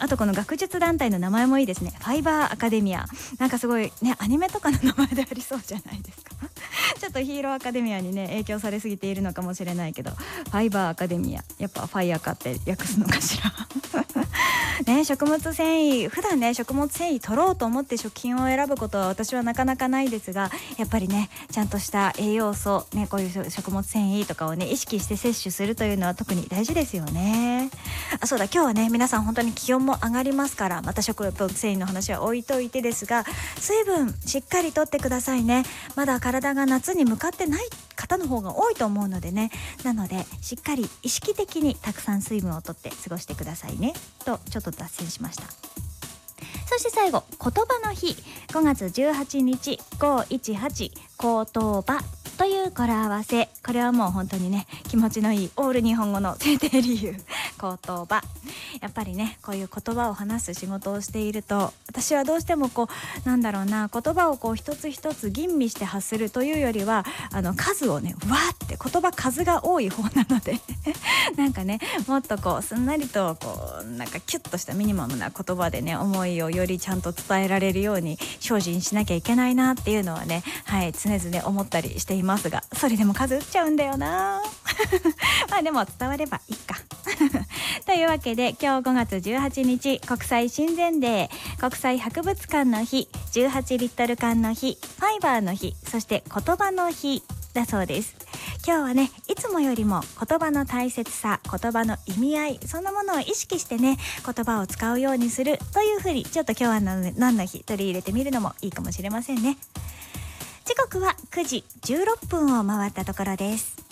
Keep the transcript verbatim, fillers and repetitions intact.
あとこの学術団体の名前もいいですね。ファイバーアカデミア。なんかすごいね、アニメとかの名前でありそうじゃないですかちょっとヒーローアカデミアにね影響されすぎているのかもしれないけど、ファイバーアカデミア、やっぱファイアカって訳すのかしらね、食物繊維、普段ね食物繊維取ろうと思って食品を選ぶことは私はなかなかないですが、やっぱりねちゃんとした栄養素ね、こういう食物繊維とかをね意識して摂取するというのは特に大事ですよね。あ、そうだ、今日はね皆さん本当に気温も上がりますから、また食物繊維の話は置いといてですが、水分しっかりとってくださいね。まだ体が夏に向かってない方の方が多いと思うのでね、なのでしっかり意識的にたくさん水分をとって過ごしてくださいねと、ちょっと脱線しました。そして最後、言葉の日、ごがつじゅうはちにちごいちはち言葉という語呂合わせ。これはもう本当にね気持ちのいいオール日本語の制定理由、言葉。やっぱりねこういう言葉を話す仕事をしていると、私はどうしてもこうなんだろうな、言葉をこう一つ一つ吟味して発するというよりは、あの数をねわーって言葉数が多い方なのでなんかねもっとこうすんなりとこうなんかキュッとしたミニマムな言葉でね思いをよりちゃんと伝えられるように精進しなきゃいけないなっていうのはね、はい常々思ったりしていますが、それでも数打っちゃうんだよなまあでも伝わればいいかというわけで、今日ごがつじゅうはちにち国際親善デー、国際博物館の日、じゅうはちリットル缶の日、ファイバーの日、そして言葉の日だそうです。今日はねいつもよりも言葉の大切さ、言葉の意味合い、そんなものを意識してね言葉を使うようにするというふうに、ちょっと今日は何の日取り入れてみるのもいいかもしれませんね。時刻はくじじゅうろっぷんを回ったところです。